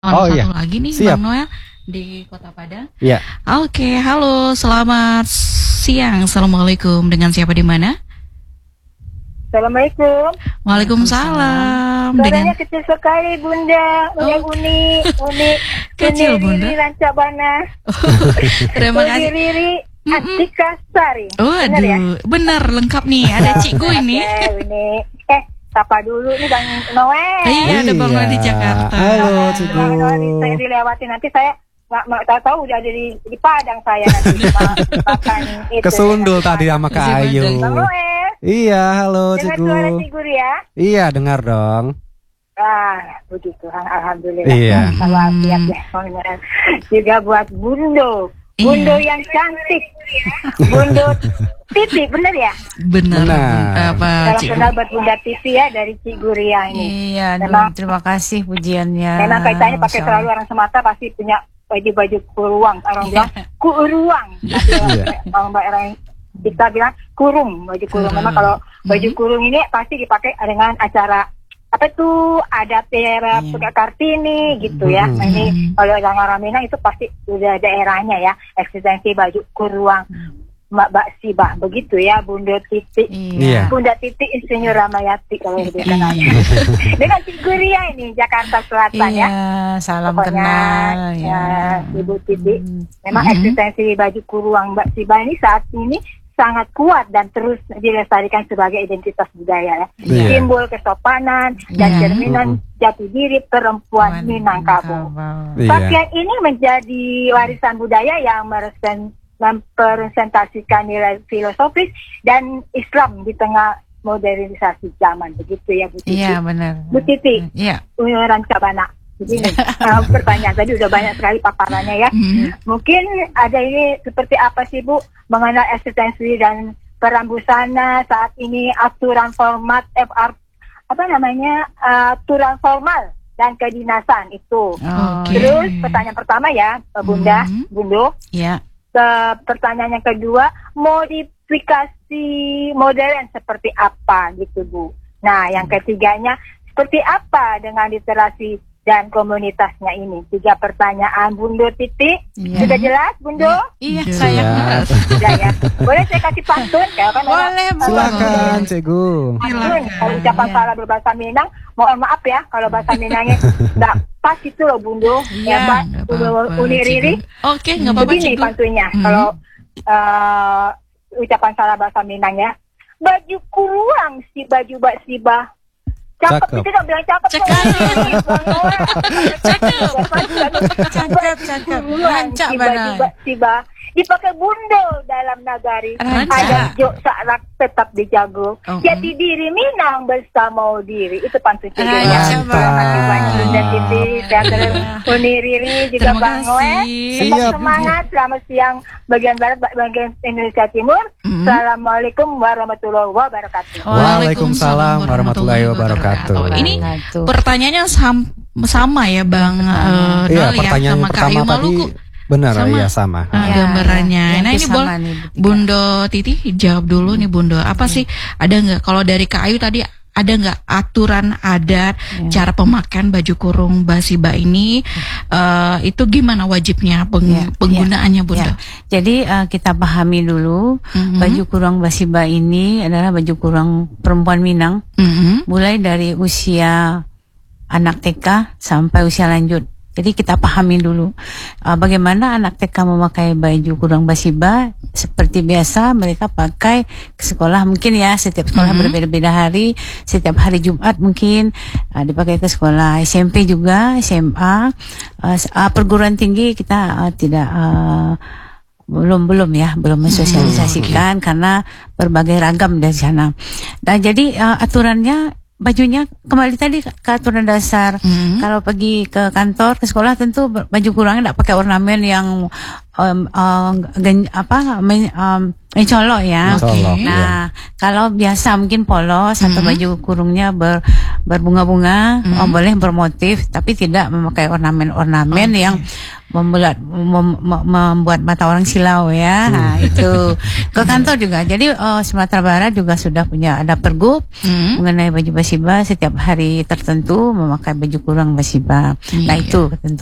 Oh iya, Satu lagi nih siap. Bang Noel di Kota Padang. Iya. Oke, halo, selamat siang. Assalamualaikum. Dengan siapa di mana? Assalamualaikum. Waalaikumsalam. Suaranya kecil sekali Bunda. Uni Kecil, Bunda. Riri Rancabana. Terima kasih. Riri Atika Sari. Waduh, Benar ya? benar lengkap nih. Ada Cikgu ini. Ini. Sapa dulu nih Bang Noel. Iya, ada Bang Noel di Jakarta. Halo, Cikgu. Bang Noel, saya dilewati nanti saya nggak tahu udah ada di Padang saya nanti makan itu. Kesundul tadi sama Kak Ayu. Bang Noel. Iya, halo Dengar Cikgu. suara Cikgu ya? Iya, dengar dong. Puji Tuhan, alhamdulillah. Iya. Kalau siap ya, Bang Noel. Juga buat Bundo. Bundo yang cantik. Bundo Titi, bener ya? Benar. Benar. Apa Salam Cikgu? kenal buat Bunda Titi ya dari Ciguria ini. Iya, Memang- terima kasih pujiannya. Memang kaitannya pakai Masya selalu Allah. orang Sumatera pasti punya baju-baju kuruang. Orang bilang kuruang. Iya. Kalau mbak orang kita bilang kurung, baju kurung. Memang kalau baju kurung ini pasti dipakai dengan acara apa tuh adat daerah Kartini gitu ya. Nah, ini kalau orang Minang itu pasti udah daerahnya ya, eksistensi baju kuruang. Mbak Sibah begitu ya, Bunda Titi. Iya. Bunda Titi Insinyur Ramayati kalau lebih kenal. Dengan Ciguria ini Jakarta Selatan Iya, ya. salam Pokoknya, kenal ya. Ibu Titi. Memang eksistensi baju kuruang Mbak Sibah ini saat ini sangat kuat dan terus dilestarikan sebagai identitas budaya ya. Iya. Simbol kesopanan dan cerminan jati diri perempuan Minangkabau. Iya. Pakaian ini menjadi warisan budaya yang mempresentasikan nilai filosofis dan Islam di tengah modernisasi zaman, begitu ya Bu Titi. Iya, benar. Bu Titi, Iya. Rancabana. Jadi pertanyaan tadi udah banyak sekali paparannya ya. Mungkin ada ini seperti apa sih Bu mengenal eksistensi dan peran busana saat ini, aturan format aturan formal dan kedinasan itu. Oke. Terus pertanyaan pertama ya Bunda, Bundo. Iya. Pertanyaan yang kedua, modifikasi modern seperti apa gitu Bu. Nah yang ketiganya, seperti apa dengan literasi dan komunitasnya ini? 3 pertanyaan Bundo Titi. Iya. Sudah jelas Bundo? Iya, Iya. saya. Sudah ya. Boleh saya kasih pantun? Kalau kan Boleh, Bu. Silakan, Cikgu. pantun. Kalau ucapan salah berbahasa Minang, mohon maaf ya kalau bahasa Minangnya nggak pas itu loh Bundo. Iya, Mbak Nggak apa-apa, Uni Riri. Cikgu. Oke, nggak apa-apa Begini Cikgu. pantunnya, kalau ucapan salah bahasa Minang ya. Baju kuruang si baju Mbak Sibah. Cakep, Cakep. itu dong bilang cakep. Cakep. Cakep. Kuruang Rancak si baju benar. Mbak Sibah. Dipakai bundo dalam nagari. Rancak. Ada jok sarak tetap dijago. Jati diri Minang bersama diri. Itu pantun juga ya. Rancak Terima kasih banyak benar. Bunda Titi, Teater Uni Riri, juga Terima Bang Noel. kasih. Tetap Siap. semangat, selamat siang bagian barat, bagian Indonesia Timur. Assalamualaikum warahmatullahi wabarakatuh. Waalaikumsalam warahmatullahi wabarakatuh. Ini Wabarakatuh. pertanyaannya sama ya Bang Iya, Nol ya, pertanyaan sama Kak pertama Ayu tadi Maluku. benar, Sama. iya sama. Iya, Gambarannya. iya. Nah Itu ini sama boleh nih, Bu Titi. Bundo Titi jawab dulu nih Bundo. Apa sih, ada nggak kalau dari Kak Ayu tadi, ada nggak aturan adat cara pemakaian baju kurung Basiba ini itu gimana wajibnya penggunaannya Bunda? Ya. Jadi kita pahami dulu baju kurung Basiba ini adalah baju kurung perempuan Minang mulai dari usia anak TK sampai usia lanjut. Jadi kita pahami dulu bagaimana anak TK memakai baju kurung Basiba. Seperti biasa mereka pakai ke sekolah, mungkin ya setiap sekolah berbeda-beda hari. Setiap hari Jumat mungkin dipakai ke sekolah, SMP juga, SMA, perguruan tinggi kita belum mensosialisasikan karena berbagai ragam dari sana. Nah jadi aturannya, bajunya kembali tadi ke aturan dasar. Kalau pergi ke kantor, ke sekolah tentu baju kurangnya tidak pakai ornamen yang Colok ya. Colok, Nah, kalau biasa mungkin polos atau baju kurungnya berbunga-bunga, boleh bermotif, tapi tidak memakai ornamen-ornamen yang membuat mata orang silau ya. Nah, itu ke kantor juga. Jadi Sumatera Barat juga sudah punya ada pergub mengenai baju basiba, setiap hari tertentu memakai baju kurung basiba. Nah, itu ketentuan